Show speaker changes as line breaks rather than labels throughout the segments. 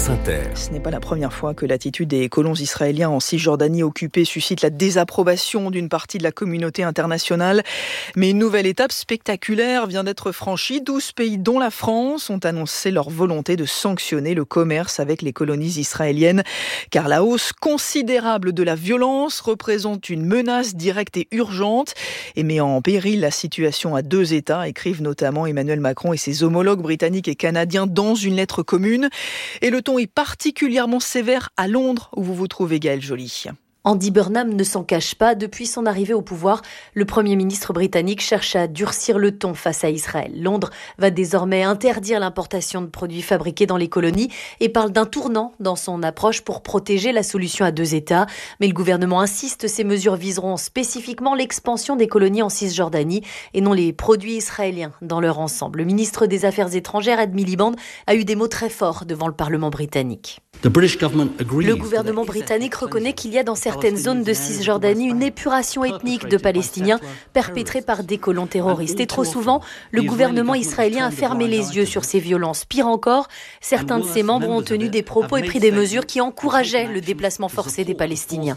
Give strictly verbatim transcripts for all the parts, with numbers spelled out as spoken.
France Inter.
Ce n'est pas la première fois que l'attitude des colons israéliens en Cisjordanie occupée suscite la désapprobation d'une partie de la communauté internationale. Mais une nouvelle étape spectaculaire vient d'être franchie. douze pays, dont la France, ont annoncé leur volonté de sanctionner le commerce avec les colonies israéliennes. Car la hausse considérable de la violence représente une menace directe et urgente et met en péril la situation à deux États, écrivent notamment Emmanuel Macron et ses homologues britanniques et canadiens dans une lettre commune. Et le ton est particulièrement sévère à Londres, où vous vous trouvez, Gaëlle Joly.
Andy Burnham ne s'en cache pas. Depuis son arrivée au pouvoir, le Premier ministre britannique cherche à durcir le ton face à Israël. Londres va désormais interdire l'importation de produits fabriqués dans les colonies et parle d'un tournant dans son approche pour protéger la solution à deux États. Mais le gouvernement insiste, ces mesures viseront spécifiquement l'expansion des colonies en Cisjordanie et non les produits israéliens dans leur ensemble. Le ministre des Affaires étrangères, Ed Miliband, a eu des mots très forts devant le Parlement britannique. Le gouvernement britannique reconnaît qu'il y a dans certaines zones de Cisjordanie une épuration ethnique de Palestiniens perpétrée par des colons terroristes. Et trop souvent, le gouvernement israélien a fermé les yeux sur ces violences. Pire encore, certains de ses membres ont tenu des propos et pris des mesures qui encourageaient le déplacement forcé des Palestiniens.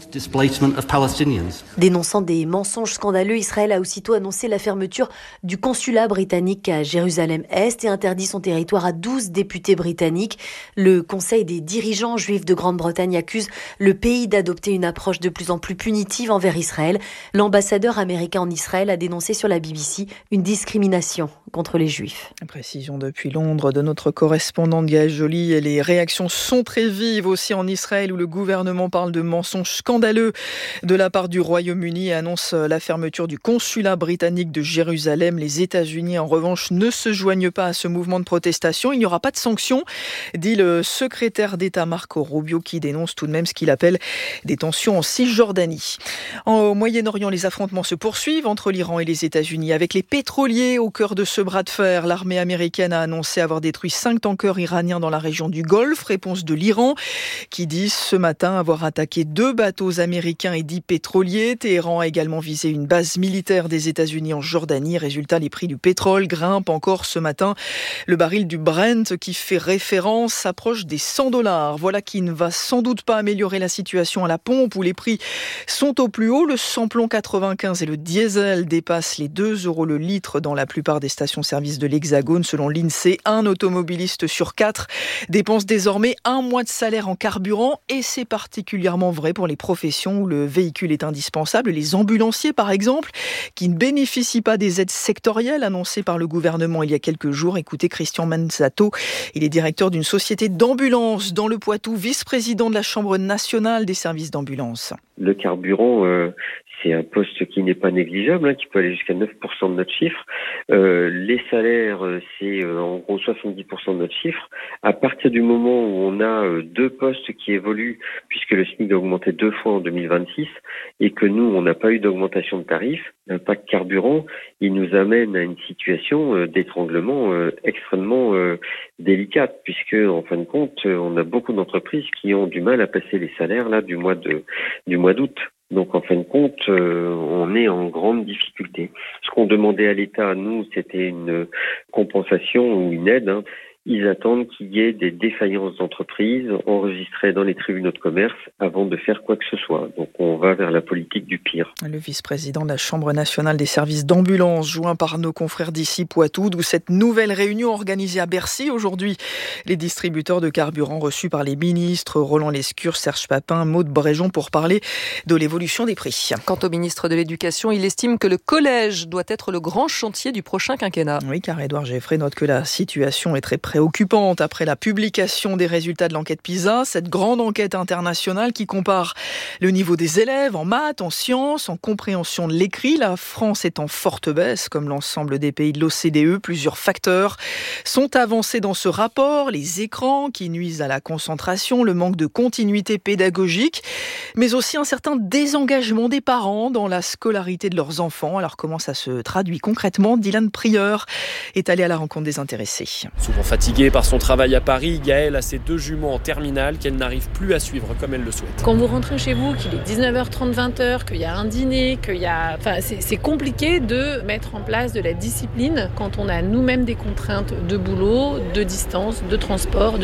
Dénonçant des mensonges scandaleux, Israël a aussitôt annoncé la fermeture du consulat britannique à Jérusalem-Est et interdit son territoire à douze députés britanniques. Le Conseil des dirigeants juifs de Grande-Bretagne accuse le pays d'adopter une approche de plus en plus punitive envers Israël. L'ambassadeur américain en Israël a dénoncé sur la B B C une discrimination contre les Juifs.
Précision depuis Londres de notre correspondante Gaëlle Joly. Et les réactions sont très vives aussi en Israël, où le gouvernement parle de mensonges scandaleux de la part du Royaume-Uni et annonce la fermeture du consulat britannique de Jérusalem. Les États-Unis, en revanche, ne se joignent pas à ce mouvement de protestation. Il n'y aura pas de sanctions, dit le secrétaire d'État Marco Rubio, qui dénonce tout de même ce qu'il appelle des tensions en Cisjordanie. Au Moyen-Orient, les affrontements se poursuivent entre l'Iran et les États-Unis, avec les pétroliers au cœur de ce bras de fer. L'armée américaine a annoncé avoir détruit cinq tankers iraniens dans la région du Golfe. Réponse de l'Iran, qui dit ce matin avoir attaqué deux bateaux américains et dix pétroliers. Téhéran a également visé une base militaire des États-Unis en Jordanie. Résultat, les prix du pétrole grimpent encore ce matin. Le baril du Brent, qui fait référence, s'approche des cent dollars. Voilà qui ne va sans doute pas améliorer la situation à la pompe, où les prix sont au plus haut. Le samplon quatre-vingt-quinze et le diesel dépassent les deux euros le litre dans la plupart des stations-service de l'Hexagone. Selon l'INSEE, un automobiliste sur quatre dépense désormais un mois de salaire en carburant, et c'est particulièrement vrai pour les professions où le véhicule est indispensable. Les ambulanciers, par exemple, qui ne bénéficient pas des aides sectorielles annoncées par le gouvernement il y a quelques jours. Écoutez Christian Manzato, il est directeur d'une société d'ambulance dans le Poitou, vice-président de la Chambre nationale des services d'ambulance.
Le carburant, euh, c'est un poste qui n'est pas négligeable, hein, qui peut aller jusqu'à neuf pour cent de notre chiffre. Euh, les salaires, c'est euh, en gros soixante-dix pour cent de notre chiffre. À partir du moment où on a euh, deux postes qui évoluent, puisque le SMIC a augmenté deux fois en deux mille vingt-six, et que nous, on n'a pas eu d'augmentation de tarifs, l'impact carburant, il nous amène à une situation euh, d'étranglement euh, extrêmement euh, délicate, puisque en fin de compte, euh, on a beaucoup d'entreprises qui ont du mal à passer les salaires là du mois de du mois d'août. Donc en fin de compte, euh, on est en grande difficulté. Ce qu'on demandait à l'État, nous, c'était une compensation ou une aide. Hein. Ils attendent qu'il y ait des défaillances d'entreprises enregistrées dans les tribunaux de commerce avant de faire quoi que ce soit. Donc on va vers la politique du pire.
Le vice-président de la Chambre nationale des services d'ambulance, joint par nos confrères d'ici Poitou, d'où cette nouvelle réunion organisée à Bercy aujourd'hui. Les distributeurs de carburant reçus par les ministres Roland Lescure, Serge Papin, Maud Bréjon pour parler de l'évolution des prix.
Quant au ministre de l'Éducation, il estime que le collège doit être le grand chantier du prochain quinquennat.
Oui, car Édouard Geffray note que la situation est très préoccupante après la publication des résultats de l'enquête PISA, cette grande enquête internationale qui compare le niveau des élèves en maths, en sciences, en compréhension de l'écrit. La France est en forte baisse, comme l'ensemble des pays de l'O C D E. Plusieurs facteurs sont avancés dans ce rapport, les écrans qui nuisent à la concentration, le manque de continuité pédagogique, mais aussi un certain désengagement des parents dans la scolarité de leurs enfants. Alors comment ça se traduit concrètement ? Dylan Prieur est allé à la rencontre des intéressés.
Souvent fatiguée par son travail à Paris, Gaëlle a ses deux jumeaux en terminale qu'elle n'arrive plus à suivre comme elle le souhaite.
Quand vous rentrez chez vous, qu'il est dix-neuf heures trente, vingt heures, qu'il y a un dîner, qu'il y a... Enfin, c'est, c'est compliqué de mettre en place de la discipline quand on a nous-mêmes des contraintes de boulot, de distance, de transport, de